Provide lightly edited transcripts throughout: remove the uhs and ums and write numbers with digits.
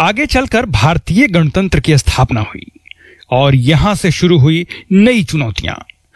आगे चलकर भारतीय गणतंत्र की स्थापना हुई और यहां से शुरू हुई नई चुनौतियां।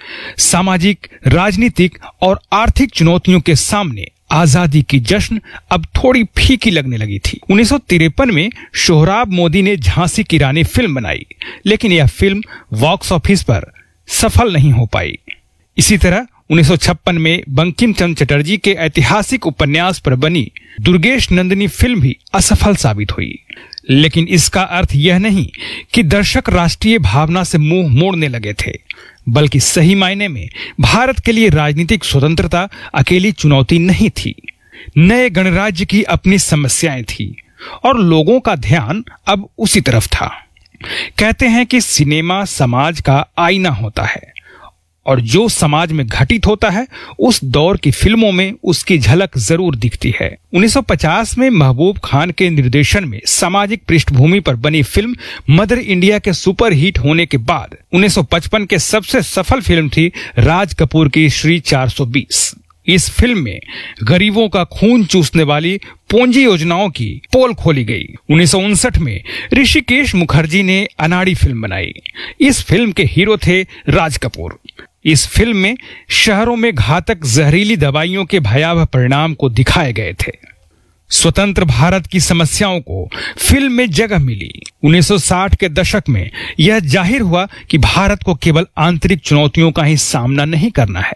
सामाजिक, राजनीतिक और आर्थिक चुनौतियों के सामने आजादी की जश्न अब थोड़ी फीकी लगने लगी थी। 1953 में सोहराब मोदी ने झांसी की रानी फिल्म बनाई, लेकिन यह फिल्म बॉक्स ऑफिस पर सफल नहीं हो पाई। इसी तरह 1956 में बंकिम चंद्र चटर्जी के ऐतिहासिक उपन्यास पर बनी दुर्गेश नंदिनी फिल्म भी असफल साबित हुई। लेकिन इसका अर्थ यह नहीं कि दर्शक राष्ट्रीय भावना से मुंह मोड़ने लगे थे, बल्कि सही मायने में भारत के लिए राजनीतिक स्वतंत्रता अकेली चुनौती नहीं थी। नए गणराज्य की अपनी समस्याएं थी और लोगों का ध्यान अब उसी तरफ था। कहते हैं कि सिनेमा समाज का आईना होता है और जो समाज में घटित होता है उस दौर की फिल्मों में उसकी झलक जरूर दिखती है। 1950 में महबूब खान के निर्देशन में सामाजिक पृष्ठभूमि पर बनी फिल्म मदर इंडिया के सुपर हिट होने के बाद 1955 के सबसे सफल फिल्म थी राज कपूर की श्री 420। इस फिल्म में गरीबों का खून चूसने वाली पूंजी योजनाओं की पोल खोली गई। 1959 में ऋषिकेश मुखर्जी ने अनाड़ी फिल्म बनाई। इस फिल्म के हीरो थे राज कपूर। इस फिल्म में शहरों में घातक जहरीली दवाइयों के भयावह परिणाम को दिखाए गए थे। स्वतंत्र भारत की समस्याओं को फिल्म में जगह मिली। 1960 के दशक में यह जाहिर हुआ कि भारत को केवल आंतरिक चुनौतियों का ही सामना नहीं करना है,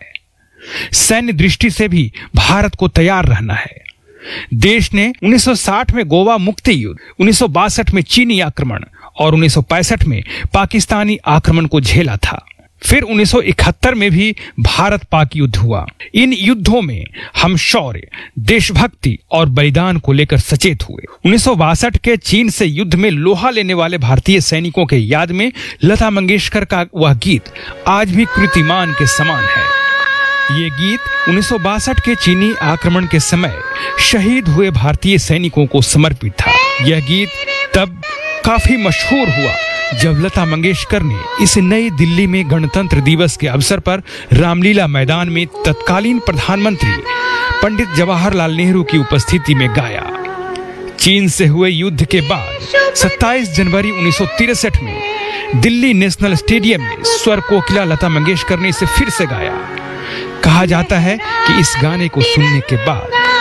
सैन्य दृष्टि से भी भारत को तैयार रहना है। देश ने 1960 में गोवा मुक्ति युद्ध, 1962 में चीनी आक्रमण और 1965 में पाकिस्तानी आक्रमण को झेला था। फिर 1971 में भी भारत पाक युद्ध हुआ। इन युद्धों में हम शौर्य, देशभक्ति और बलिदान को लेकर सचेत हुए। 1962 के चीन से युद्ध में लोहा लेने वाले भारतीय सैनिकों के याद में लता मंगेशकर का वह गीत आज भी कीर्तिमान के समान है। ये गीत 1962 के चीनी आक्रमण के समय शहीद हुए भारतीय सैनिकों को समर्पित था। यह गीत तब काफी मशहूर हुआ जब लता मंगेशकर ने इस नई दिल्ली में गणतंत्र दिवस के अवसर पर रामलीला मैदान में तत्कालीन प्रधानमंत्री पंडित जवाहरलाल नेहरू की उपस्थिति में गाया। चीन से हुए युद्ध के बाद 27 जनवरी 1963 में दिल्ली नेशनल स्टेडियम में स्वर कोकिला लता मंगेशकर ने इसे फिर से गाया। कहा जाता है कि इस गाने को सुनने के बाद